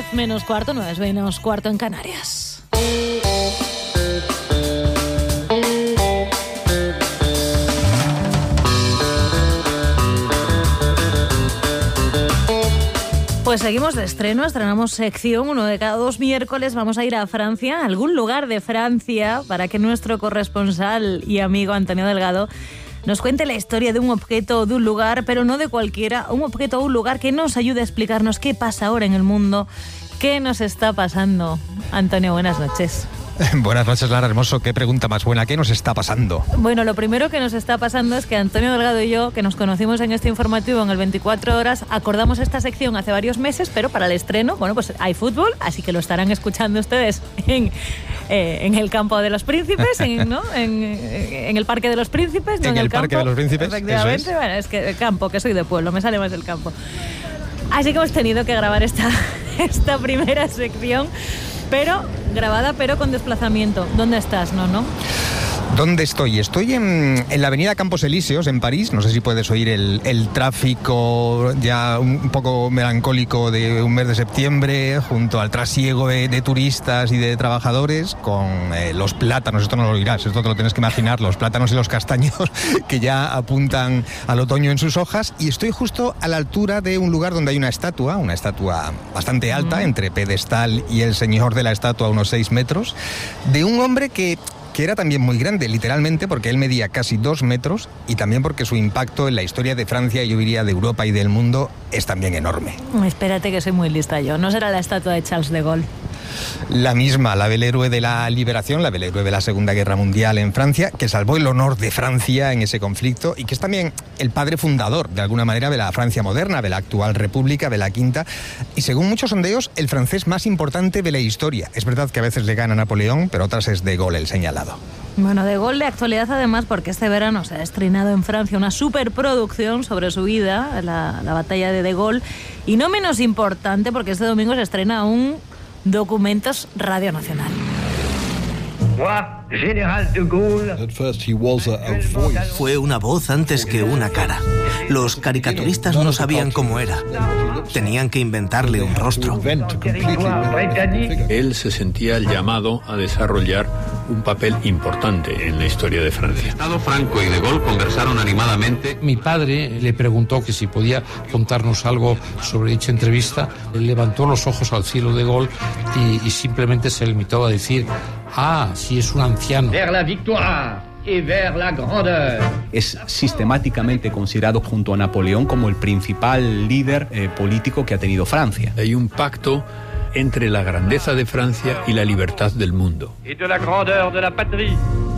10 menos cuarto, 9 menos cuarto en Canarias. Pues seguimos de estreno, estrenamos sección, uno de cada 2 miércoles. Vamos a ir a Francia, a algún lugar de Francia, para que nuestro corresponsal y amigo Antonio Delgado nos cuente la historia de un objeto o de un lugar, pero no de cualquiera, un objeto o un lugar que nos ayude a explicarnos qué pasa ahora en el mundo, qué nos está pasando. Antonio, buenas noches. Buenas noches, Lara Hermoso. Qué pregunta más buena. ¿Qué nos está pasando? Bueno, lo primero que nos está pasando es que Antonio Delgado y yo, que nos conocimos en este informativo en el 24 horas, acordamos esta sección hace varios meses, pero para el estreno, bueno, pues hay fútbol, así que lo estarán escuchando ustedes en el campo de los príncipes, ¿no? En el parque de los príncipes, no en el campo. Parque de los príncipes, efectivamente. eso es. Bueno, es que el campo, que soy de pueblo, me sale más el campo. Así que hemos tenido que grabar esta primera sección, pero grabada, pero con desplazamiento. ¿Dónde estás, Nono? ¿Dónde estoy? Estoy en la avenida Campos Elíseos, en París. No sé si puedes oír el tráfico ya un poco melancólico de un mes de septiembre, junto al trasiego de turistas y de trabajadores, con los plátanos. Esto no lo oirás, esto te lo tienes que imaginar, los plátanos y los castaños que ya apuntan al otoño en sus hojas. Y estoy justo a la altura de un lugar donde hay una estatua bastante alta, entre pedestal y el señor de la estatua, unos 6 metros, de un hombre que era también muy grande, literalmente, porque él medía casi 2 metros y también porque su impacto en la historia de Francia, yo diría de Europa y del mundo, es también enorme. Espérate, que soy muy lista yo. ¿No será la estatua de Charles de Gaulle? La misma, la del héroe de la liberación, la del héroe de la Segunda Guerra Mundial en Francia, que salvó el honor de Francia en ese conflicto y que es también el padre fundador, de alguna manera, de la Francia moderna, de la actual República, de la Quinta, y según muchos sondeos, el francés más importante de la historia. Es verdad que a veces le gana Napoleón, pero otras es de Gaulle el señalado. Bueno, de Gaulle de actualidad además, porque este verano se ha estrenado en Francia una superproducción sobre su vida, la batalla de Gaulle, y no menos importante porque este domingo se estrena un Documentos Radio Nacional. Fue una voz antes que una cara. Los caricaturistas no sabían cómo era. Tenían que inventarle un rostro. Él se sentía llamado a desarrollar un papel importante en la historia de Francia. Franco y De Gaulle conversaron animadamente. Mi padre le preguntó que si podía contarnos algo sobre dicha entrevista. Él levantó los ojos al cielo de Gaulle y simplemente se limitó a decir: ah, sí, es un anciano. Vers la victoire y vers la grandeur. Es sistemáticamente considerado junto a Napoleón como el principal líder político que ha tenido Francia. Hay un pacto entre la grandeza de Francia y la libertad del mundo. Y de la grandeur de la patrie.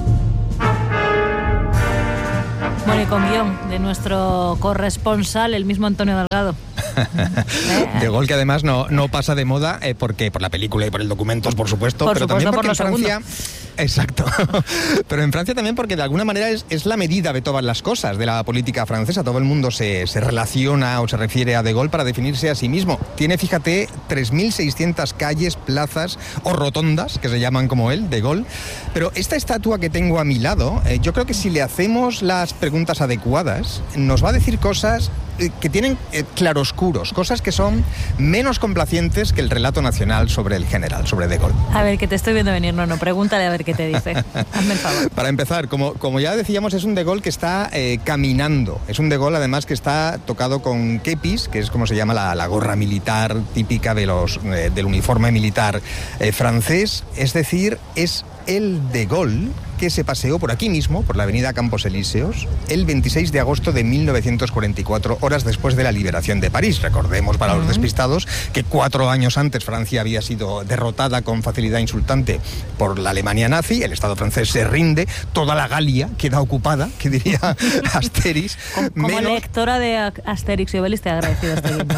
Bueno, y con guión de nuestro corresponsal, el mismo Antonio Delgado. De Gaulle, que además no pasa de moda porque por la película y por el documentos, por supuesto, pero también porque en Francia... Exacto. Pero en Francia también porque de alguna manera es la medida de todas las cosas de la política francesa. Todo el mundo se relaciona o se refiere a De Gaulle para definirse a sí mismo. Tiene, fíjate, 3.600 calles, plazas o rotondas, que se llaman como él, De Gaulle. Pero esta estatua que tengo a mi lado, yo creo que si le hacemos las preguntas adecuadas, nos va a decir cosas que tienen claroscuros, cosas que son menos complacientes que el relato nacional sobre el general, sobre De Gaulle. A ver, que te estoy viendo venir, no, pregúntale a ver qué te dice. Hazme el favor. Para empezar, como ya decíamos, es un De Gaulle que está caminando. Es un De Gaulle, además, que está tocado con kepis, que es como se llama la gorra militar típica del uniforme militar francés. Es decir, es el De Gaulle que se paseó por aquí mismo, por la avenida Campos Elíseos, el 26 de agosto de 1944, horas después de la liberación de París. Recordemos, para los despistados, que 4 años antes Francia había sido derrotada con facilidad insultante por la Alemania nazi, el Estado francés se rinde, toda la Galia queda ocupada, que diría Asterix. Como lectora de Asterix y Obelix te he agradecido este libro.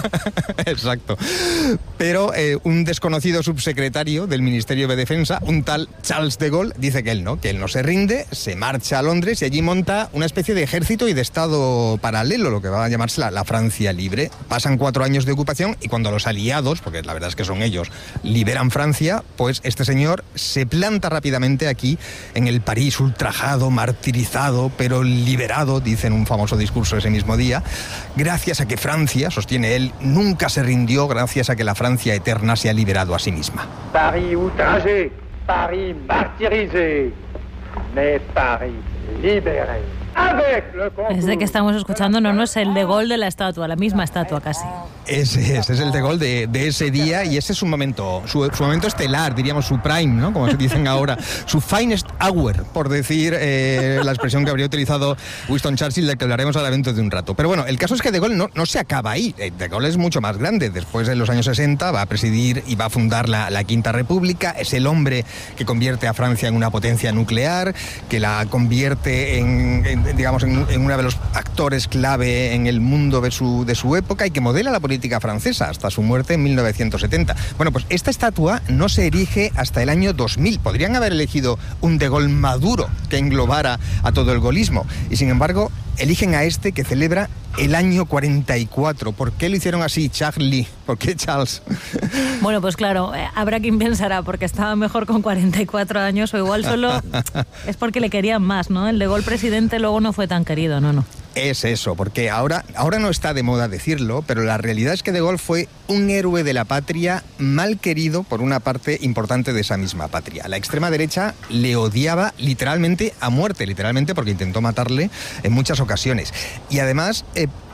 Exacto. Pero un desconocido subsecretario del Ministerio de Defensa, un tal Charles Charles de Gaulle dice que él no se rinde, se marcha a Londres y allí monta una especie de ejército y de estado paralelo, lo que va a llamarse la Francia libre. Pasan 4 años de ocupación y cuando los aliados, porque la verdad es que son ellos, liberan Francia, pues este señor se planta rápidamente aquí en el París ultrajado, martirizado, pero liberado, dice en un famoso discurso ese mismo día, gracias a que Francia, sostiene él, nunca se rindió, gracias a que la Francia eterna se ha liberado a sí misma. Paris outragé, Paris martyrisé, mais Paris libéré. Ese que estamos escuchando no es el de Gaulle de la estatua, la misma estatua casi. Ese es el de Gaulle de ese día y ese es su momento estelar, diríamos su prime, ¿no? Como se dicen ahora, su finest hour, por decir la expresión que habría utilizado Winston Churchill, de que hablaremos ahora dentro de un rato. Pero bueno, el caso es que de Gaulle no se acaba ahí. De Gaulle es mucho más grande. Después, en los años 60, va a presidir y va a fundar la Quinta República. Es el hombre que convierte a Francia en una potencia nuclear, que la convierte en uno de los actores clave en el mundo de su época y que modela la política francesa hasta su muerte en 1970. Bueno, pues esta estatua no se erige hasta el año 2000. Podrían haber elegido un de Gaulle maduro que englobara a todo el gaullismo y sin embargo eligen a este que celebra el año 44. ¿Por qué lo hicieron así, Charlie? ¿Por qué Charles? Bueno, pues claro, habrá quien pensará porque estaba mejor con 44 años o igual solo es porque le querían más, ¿no? El de Gaulle presidente luego no fue tan querido, no. Es eso, porque ahora no está de moda decirlo, pero la realidad es que de Gaulle fue un héroe de la patria mal querido por una parte importante de esa misma patria. La extrema derecha le odiaba literalmente a muerte, porque intentó matarle en muchas ocasiones. Y además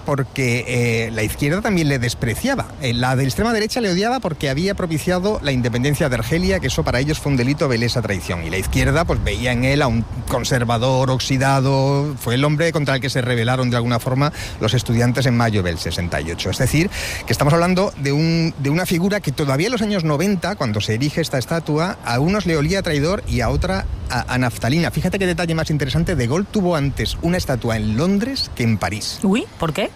porque la izquierda también le despreciaba. La de extrema derecha le odiaba porque había propiciado la independencia de Argelia, que eso para ellos fue un delito de lesa traición. Y la izquierda pues veía en él a un conservador oxidado, fue el hombre contra el que se rebelaron de alguna forma los estudiantes en mayo del 68. Es decir, que estamos hablando de una figura que todavía en los años 90, cuando se erige esta estatua, a unos le olía a traidor y a otra a naftalina. Fíjate qué detalle más interesante, de Gaulle tuvo antes una estatua en Londres que en París. Uy, ¿por qué?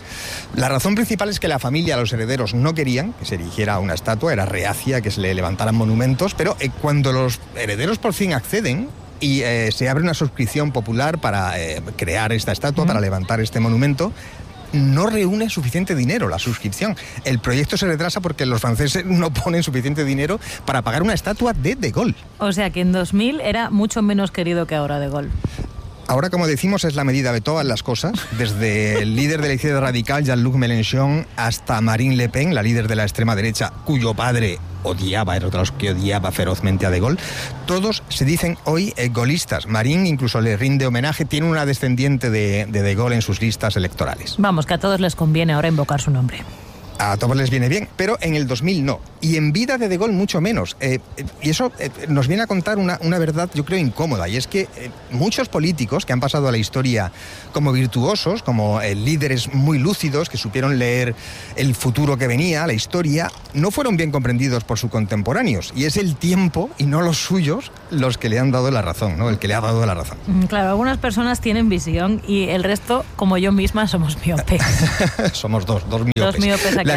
La razón principal es que la familia, los herederos, no querían que se erigiera una estatua, era reacia que se le levantaran monumentos, pero cuando los herederos por fin acceden y se abre una suscripción popular para crear esta estatua, para levantar este monumento, no reúne suficiente dinero la suscripción. El proyecto se retrasa porque los franceses no ponen suficiente dinero para pagar una estatua de Gaulle. O sea que en 2000 era mucho menos querido que ahora de Gaulle. Ahora, como decimos, es la medida de todas las cosas, desde el líder de la izquierda radical, Jean-Luc Mélenchon, hasta Marine Le Pen, la líder de la extrema derecha, cuyo padre era otro de los que odiaba ferozmente a de Gaulle. Todos se dicen hoy gaullistas. Marine incluso le rinde homenaje, tiene una descendiente de Gaulle en sus listas electorales. Vamos, que a todos les conviene ahora invocar su nombre. A todos les viene bien, pero en el 2000 no. Y en vida de Gaulle mucho menos. Y eso nos viene a contar una verdad, yo creo, incómoda. Y es que muchos políticos que han pasado a la historia como virtuosos, como líderes muy lúcidos, que supieron leer el futuro que venía, la historia, no fueron bien comprendidos por sus contemporáneos. Y es el tiempo, y no los suyos, los que le han dado la razón, ¿no? El que le ha dado la razón. Claro, algunas personas tienen visión y el resto, como yo misma, somos miopes. Somos dos miopes. Dos miopes aquí.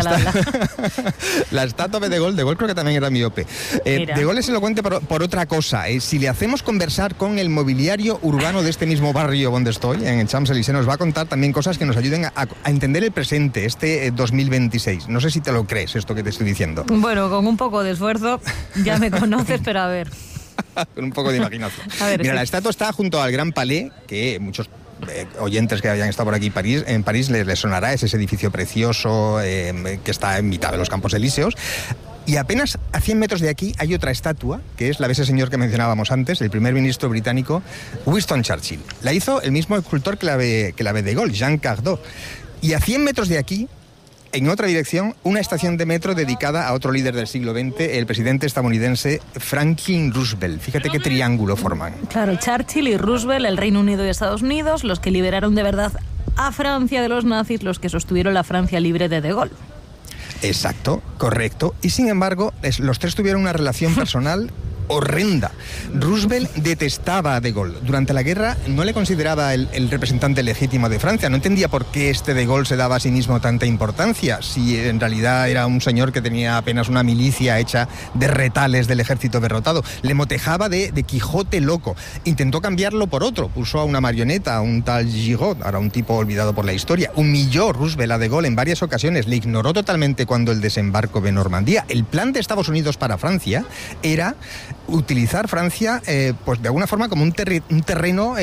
La estatua de Gaulle creo que también era miope. De Gaulle es elocuente por otra cosa. Si le hacemos conversar con el mobiliario urbano de este mismo barrio donde estoy, en el Champs-Élysées, nos va a contar también cosas que nos ayuden a entender el presente, 2026. No sé si te lo crees esto que te estoy diciendo. Bueno, con un poco de esfuerzo ya me conoces, pero a ver. Con un poco de imaginación. Mira, sí. La estatua está junto al Gran Palais, que muchos oyentes que hayan estado por aquí en París les sonará. Es ese edificio precioso que está en mitad de los Campos Elíseos. Y apenas a 100 metros de aquí hay otra estatua, que es la de ese señor que mencionábamos antes, el primer ministro británico, Winston Churchill. La hizo el mismo escultor que la de Gaulle, Jean Cardot. Y a 100 metros de aquí, en otra dirección, una estación de metro dedicada a otro líder del siglo XX, el presidente estadounidense Franklin Roosevelt. Fíjate qué triángulo forman. Claro, Churchill y Roosevelt, el Reino Unido y Estados Unidos, los que liberaron de verdad a Francia de los nazis, los que sostuvieron la Francia libre de Gaulle. Exacto, correcto. Y sin embargo, los tres tuvieron una relación personal horrenda. Roosevelt detestaba a de Gaulle. Durante la guerra no le consideraba el representante legítimo de Francia. No entendía por qué este de Gaulle se daba a sí mismo tanta importancia, si en realidad era un señor que tenía apenas una milicia hecha de retales del ejército derrotado. Le motejaba de Quijote loco. Intentó cambiarlo por otro. Puso a una marioneta, a un tal Giraud, ahora un tipo olvidado por la historia. Humilló Roosevelt a de Gaulle en varias ocasiones. Le ignoró totalmente cuando el desembarco de Normandía. El plan de Estados Unidos para Francia era utilizar Francia, pues de alguna forma como un terreno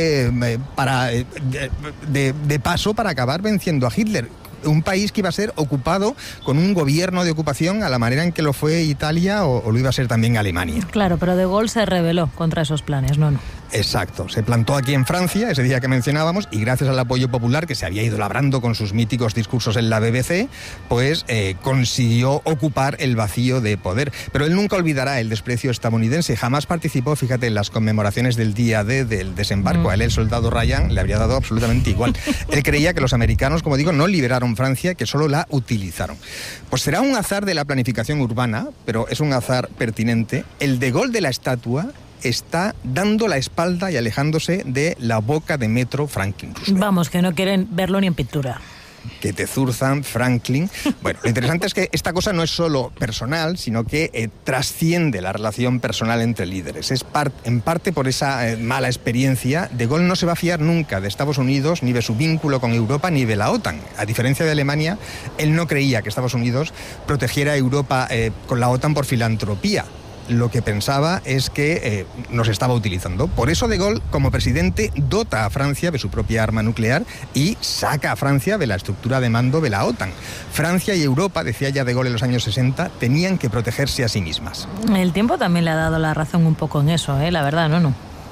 de paso para acabar venciendo a Hitler. Un país que iba a ser ocupado con un gobierno de ocupación a la manera en que lo fue Italia o lo iba a ser también Alemania. Claro, pero de Gaulle se rebeló contra esos planes, ¿no? Exacto, se plantó aquí en Francia ese día que mencionábamos y gracias al apoyo popular que se había ido labrando con sus míticos discursos en la BBC, pues consiguió ocupar el vacío de poder. Pero él nunca olvidará el desprecio estadounidense, jamás participó, fíjate, en las conmemoraciones del día D del desembarco. A él el soldado Ryan le habría dado absolutamente igual. Él creía que los americanos, como digo, no liberaron Francia, que solo la utilizaron. Pues será un azar de la planificación urbana, pero es un azar pertinente. El de Gaulle de la estatua está dando la espalda y alejándose de la boca de metro Franklin Roosevelt. Vamos, que no quieren verlo ni en pintura. Que te zurzan, Franklin. Bueno, lo interesante es que esta cosa no es solo personal, sino que trasciende la relación personal entre líderes. Es en parte por esa mala experiencia. De Gaulle no se va a fiar nunca de Estados Unidos, ni de su vínculo con Europa, ni de la OTAN. A diferencia de Alemania, él no creía que Estados Unidos protegiera a Europa con la OTAN por filantropía. Lo que pensaba es que nos estaba utilizando. Por eso de Gaulle, como presidente, dota a Francia de su propia arma nuclear y saca a Francia de la estructura de mando de la OTAN. Francia y Europa, decía ya de Gaulle en los años 60, tenían que protegerse a sí mismas. El tiempo también le ha dado la razón un poco en eso, la verdad, ¿no?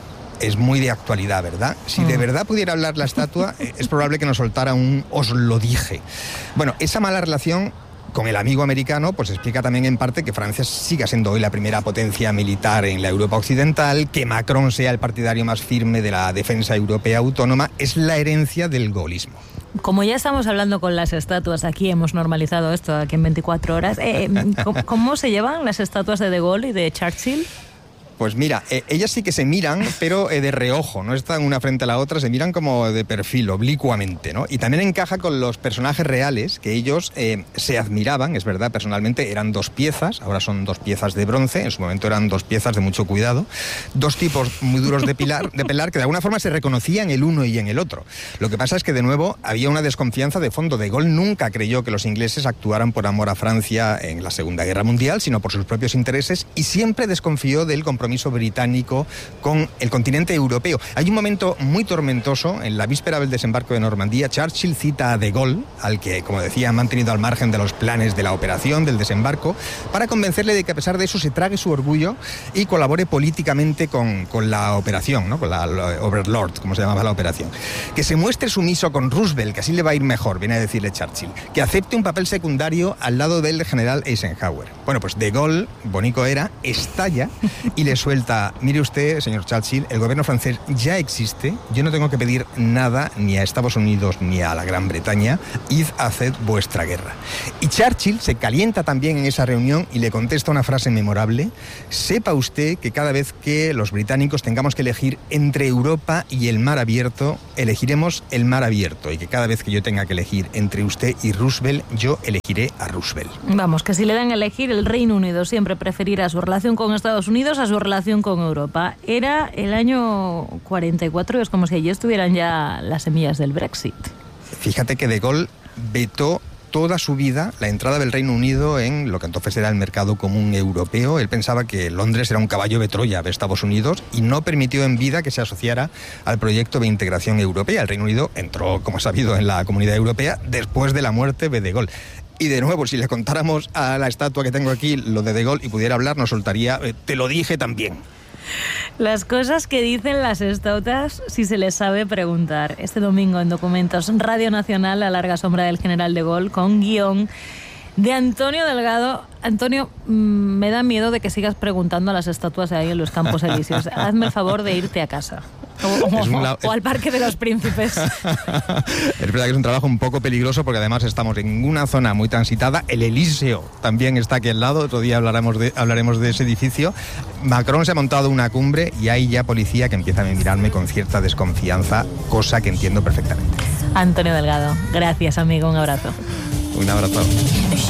Es muy de actualidad, ¿verdad? Si de verdad pudiera hablar la estatua, es probable que nos soltara un "os lo dije". Bueno, esa mala relación con el amigo americano, pues explica también en parte que Francia siga siendo hoy la primera potencia militar en la Europa occidental, que Macron sea el partidario más firme de la defensa europea autónoma, es la herencia del gaullismo. Como ya estamos hablando con las estatuas aquí, hemos normalizado esto aquí en 24 horas, ¿cómo se llevan las estatuas de Gaulle y de Churchill? Pues mira, ellas sí que se miran, pero de reojo, no están una frente a la otra, se miran como de perfil, oblicuamente, ¿no? Y también encaja con los personajes reales, que ellos se admiraban, es verdad, personalmente, eran dos piezas, ahora son dos piezas de bronce, en su momento eran dos piezas de mucho cuidado, dos tipos muy duros de pelar, que de alguna forma se reconocían el uno y en el otro. Lo que pasa es que, de nuevo, había una desconfianza de fondo. De Gaulle nunca creyó que los ingleses actuaran por amor a Francia en la Segunda Guerra Mundial, sino por sus propios intereses, y siempre desconfió del compromiso británico con el continente europeo. Hay un momento muy tormentoso en la víspera del desembarco de Normandía. Churchill cita a de Gaulle, al que, como decía, ha mantenido al margen de los planes de la operación, del desembarco, para convencerle de que a pesar de eso se trague su orgullo y colabore políticamente con la operación, ¿no? Con la Overlord, como se llamaba la operación. Que se muestre sumiso con Roosevelt, que así le va a ir mejor, viene a decirle Churchill. Que acepte un papel secundario al lado del general Eisenhower. Bueno, pues de Gaulle, bonito era, estalla y le suelta: mire usted, señor Churchill, el gobierno francés ya existe, yo no tengo que pedir nada ni a Estados Unidos ni a la Gran Bretaña, id, haced vuestra guerra. Y Churchill se calienta también en esa reunión y le contesta una frase memorable: sepa usted que cada vez que los británicos tengamos que elegir entre Europa y el mar abierto, elegiremos el mar abierto, y que cada vez que yo tenga que elegir entre usted y Roosevelt, yo elegiré a Roosevelt. Vamos, que si le dan a elegir, el Reino Unido siempre preferirá su relación con Estados Unidos a su relación con Europa. Era el año 44, es como si allí estuvieran ya las semillas del Brexit. Fíjate que de Gaulle vetó toda su vida la entrada del Reino Unido en lo que entonces era el mercado común europeo. Él pensaba que Londres era un caballo de Troya de Estados Unidos y no permitió en vida que se asociara al proyecto de integración europea. El Reino Unido entró, como es sabido, en la Comunidad Europea después de la muerte de Gaulle. Y de nuevo, si le contáramos a la estatua que tengo aquí lo de Gaulle y pudiera hablar, nos soltaría: te lo dije también. Las cosas que dicen las estatuas, si se les sabe preguntar. Este domingo en Documentos, Radio Nacional, La larga sombra del general de Gaulle, con guión de Antonio Delgado. Antonio, me da miedo de que sigas preguntando a las estatuas ahí en los Campos Elíseos. Hazme el favor de irte a casa. O al Parque de los Príncipes. Es verdad que es un trabajo un poco peligroso porque además estamos en una zona muy transitada. El Elíseo también está aquí al lado. Otro día hablaremos de ese edificio. Macron se ha montado una cumbre y hay ya policía que empieza a mirarme con cierta desconfianza, cosa que entiendo perfectamente. Antonio Delgado, gracias amigo, un abrazo. Un abrazo.